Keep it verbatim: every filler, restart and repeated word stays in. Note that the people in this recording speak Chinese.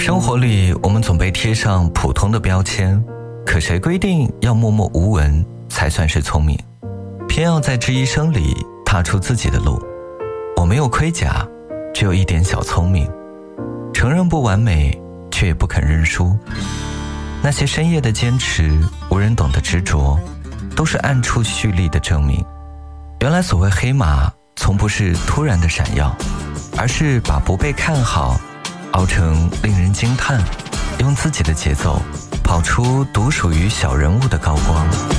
生活里我们总被贴上普通的标签，可谁规定要默默无闻才算是聪明？偏要在这一生里踏出自己的路。我没有盔甲，只有一点小聪明，承认不完美，却也不肯认输。那些深夜的坚持，无人懂的执着，都是暗处蓄力的证明。原来所谓黑马，从不是突然的闪耀，而是把不被看好熬成令人惊叹，用自己的节奏跑出独属于小人物的高光。